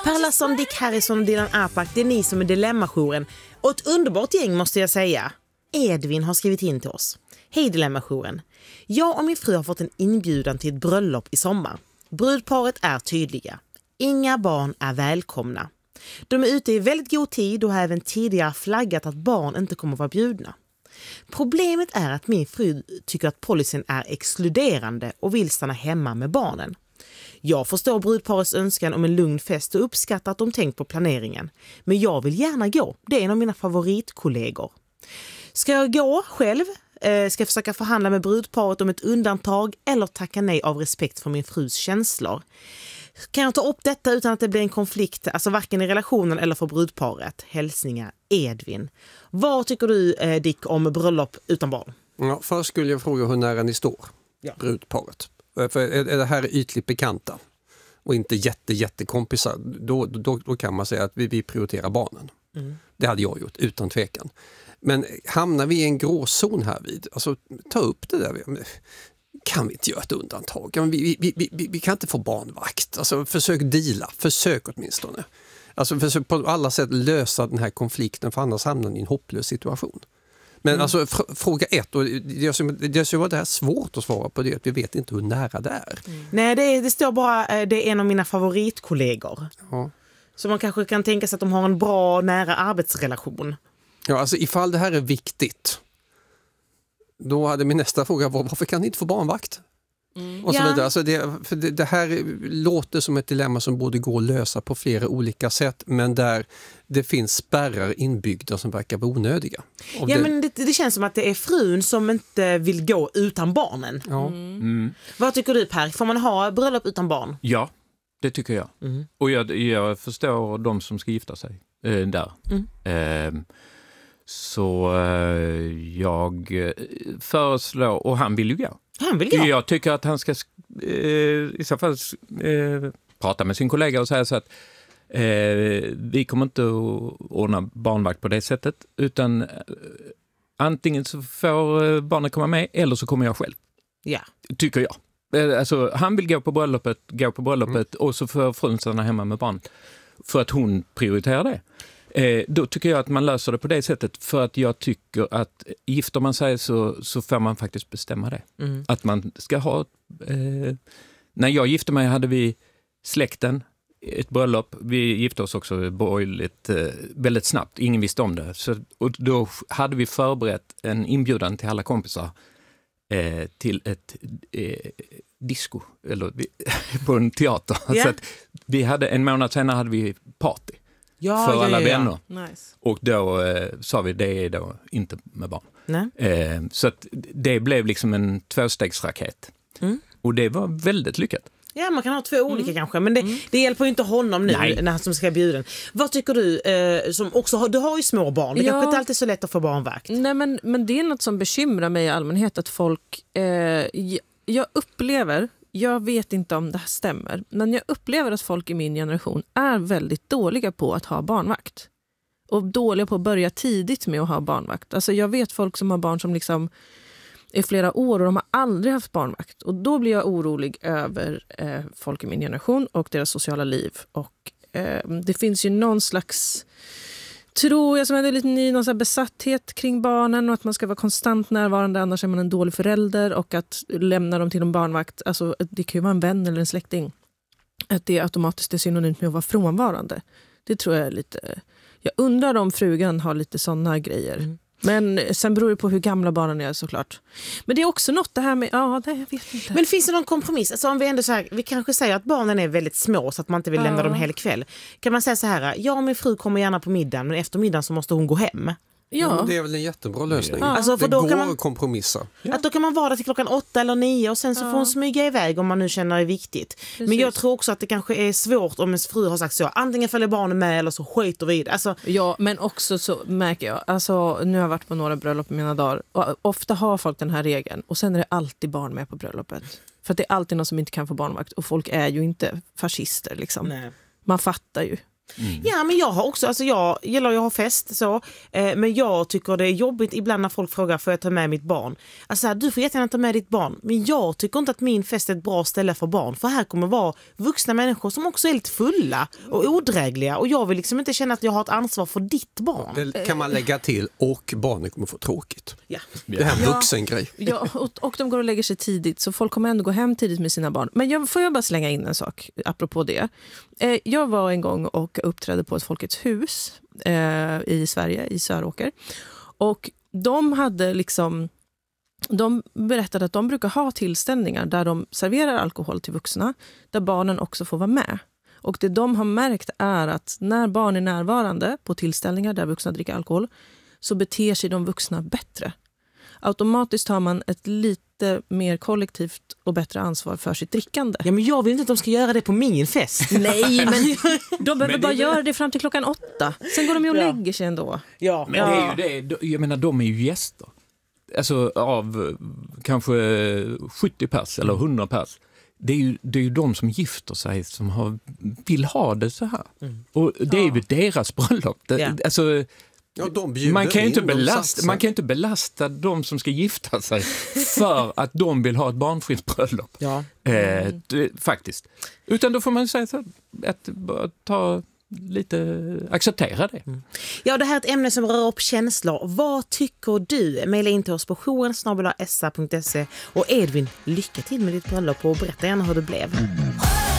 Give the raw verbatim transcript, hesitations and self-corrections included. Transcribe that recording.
Per Lasson, Dick Harrison och Dylan Apak, det är ni som är Dilemma-jouren. Och ett underbart gäng måste jag säga. Edvin har skrivit in till oss. Hej Dilemma-jouren. Jag och min fru har fått en inbjudan till ett bröllop i sommar. Brudparet är tydliga. Inga barn är välkomna. De är ute i väldigt god tid och har även tidigare flaggat att barn inte kommer att vara bjudna. Problemet är att min fru tycker att policyn är exkluderande och vill stanna hemma med barnen. Jag förstår brudparets önskan om en lugn fest och uppskattar att de tänkt på planeringen. Men jag vill gärna gå. Det är en av mina favoritkollegor. Ska jag gå själv? Eh, ska jag försöka förhandla med brudparet om ett undantag eller tacka nej av respekt för min frus känslor? Kan jag ta upp detta utan att det blir en konflikt, alltså varken i relationen eller för brudparet? Hälsningar Edvin. Vad tycker du, eh, Dick, om bröllop utan barn? Ja, först skulle jag fråga hur nära ni står, ja. brudparet. För är, är det här ytligt bekanta och inte jätte, jättekompisar, då, då, då kan man säga att vi, vi prioriterar barnen. Mm. Det hade jag gjort, utan tvekan. Men hamnar vi i en gråzon här vid, alltså ta upp det där. Kan vi inte göra ett undantag? Vi, vi, vi, vi, vi kan inte få barnvakt. Alltså försök deala, försök åtminstone. Alltså försök på alla sätt lösa den här konflikten, för annars hamnar ni i en hopplös situation. Men mm. alltså fr- fråga ett, och det är ju det här svårt att svara på det, att vi vet inte hur nära det är. Mm. Nej, det, det står bara, det är en av mina favoritkollegor. Ja. Så man kanske kan tänka sig att de har en bra, nära arbetsrelation. Ja, alltså ifall det här är viktigt, då hade min nästa fråga var, varför kan ni inte få barnvakt? Mm. Och så ja. vidare. Alltså det, för det, det här låter som ett dilemma som borde gå att lösa på flera olika sätt, men där det finns spärrar inbyggda som verkar vara onödiga. Och ja, det... men det, det känns som att det är frun som inte vill gå utan barnen. Ja. Mm. Mm. Vad tycker du, Per? Får man ha bröllop utan barn? Ja, det tycker jag. Mm. Och jag, jag förstår de som ska gifta sig äh, där. Mm. Eh, Så eh, jag föreslår, och han vill ju gå. Han vill gå. Jag tycker att han ska eh, i så fall eh, prata med sin kollega och säga så att eh, vi kommer inte att ordna barnvakt på det sättet, utan eh, antingen så får eh, barnen komma med eller så kommer jag själv. Ja. Tycker jag. Eh, alltså, han vill gå på bröllopet, gå på bröllopet mm. och så får frun stanna hemma med barn. För att hon prioriterar det. Eh, då tycker jag att man löser det på det sättet, för att jag tycker att gifter man sig så, så får man faktiskt bestämma det. Mm. Att man ska ha... Eh, när jag gifte mig hade vi släkten, ett bröllop. Vi gifte oss också borgerligt eh, väldigt snabbt. Ingen visste om det. Så, och då hade vi förberett en inbjudan till alla kompisar eh, till ett eh, disco eller, på en teater. Yeah. Så att vi hade, en månad senare hade vi party. Ja, för ja, alla ja, ja. vänner. Nice. Och då eh, sa vi, det är då inte med barn. Eh, så att det blev liksom en tvåstegsraket. Mm. Och det var väldigt lyckat. Ja, man kan ha två olika mm. kanske. Men det, mm. det hjälper ju inte honom nu. Nej. När han som ska bjuda. Vad tycker du? Eh, som också har, du har ju små barn. Det ja. kanske inte alltid är så lätt att få barnvakt. Nej, men, men det är något som bekymrar mig i allmänhet. Att folk... Eh, jag, jag upplever... Jag vet inte om det här stämmer, men jag upplever att folk i min generation är väldigt dåliga på att ha barnvakt. Och dåliga på att börja tidigt med att ha barnvakt. Alltså jag vet folk som har barn som liksom är flera år och de har aldrig haft barnvakt. Och då blir jag orolig över eh, folk i min generation och deras sociala liv. Och eh, det finns ju någon slags... tror jag som är lite ny, någon sån här besatthet kring barnen och att man ska vara konstant närvarande, annars är man en dålig förälder, och att lämna dem till en barnvakt, alltså det kan ju vara en vän eller en släkting, att det automatiskt är synonymt med att vara frånvarande. Det tror jag är lite, jag undrar om frugan har lite sådana grejer. Mm. Men sen beror det på hur gamla barnen är såklart. Men det är också något det här med, ja, det, jag vet inte. Men finns det någon kompromiss? Alltså om vi ändå så här, vi kanske säger att barnen är väldigt små så att man inte vill lämna ja. dem hela kväll. Kan man säga så här, jag och min fru kommer gärna på middagen, men efter middagen så måste hon gå hem. Ja. Ja, det är väl en jättebra lösning. Ja. Alltså, för det då går kan man, att kompromissa. Att då kan man vara där till klockan åtta eller nio och sen så ja. får hon smyga iväg om man nu känner det är viktigt. Precis. Men jag tror också att det kanske är svårt om ens fru har sagt så. Antingen följer barnen med eller så skiter vi. Alltså, ja, men också så märker jag, alltså nu har jag varit på några bröllop i mina dagar, och ofta har folk den här regeln och sen är det alltid barn med på bröllopet. För att det är alltid någon som inte kan få barnvakt, och folk är ju inte fascister liksom. Nej. Man fattar ju. Mm. Ja, men jag har också, alltså jag gillar jag har fest så, eh, men jag tycker det är jobbigt ibland när folk frågar får jag ta med mitt barn. Alltså här, du får jättegärna ta med ditt barn, men jag tycker inte att min fest är ett bra ställe för barn, för här kommer vara vuxna människor som också är lite fulla och odrägliga och jag vill liksom inte känna att jag har ett ansvar för ditt barn. Det kan man lägga till och barnen kommer få tråkigt. Ja. Det här är en vuxen grej. Ja, och, och de går och lägger sig tidigt så folk kommer ändå gå hem tidigt med sina barn. Men jag, får jag bara slänga in en sak apropå det. Eh, jag var en gång och uppträdde på ett Folkets hus eh, i Sverige, i Söråker. Och de hade liksom, de berättade att de brukar ha tillställningar där de serverar alkohol till vuxna, där barnen också får vara med. Och det de har märkt är att när barn är närvarande på tillställningar där vuxna dricker alkohol så beter sig de vuxna bättre. Automatiskt har man ett lite mer kollektivt och bättre ansvar för sitt drickande. Ja, men jag vill inte att de ska göra det på min fest. Nej, men de behöver Men bara det- göra det fram till klockan åtta. Sen går de ju och Ja. lägger sig ändå. Ja. Men det är ju det, jag menar de är ju gäster. Alltså av eh, kanske sjuttio pers eller hundra pers. Det är ju, det är ju de som gifter sig som har, vill ha det så här. Mm. Och det är ju Ja. deras bröllop. Det, Ja. alltså, Ja, de bjuder man, kan ju inte in, de belasta, satsar. man kan ju inte belasta de som ska gifta sig för att de vill ha ett barnfritt bröllop. Ja. Eh, det, faktiskt. Utan då får man säga så att bara ta lite, acceptera det. Ja, det här är ett ämne som rör upp känslor. Vad tycker du? Maila in till oss på jouren snabel-a s a punkt se. Och Edvin, lycka till med ditt bröllop och berätta gärna hur det blev.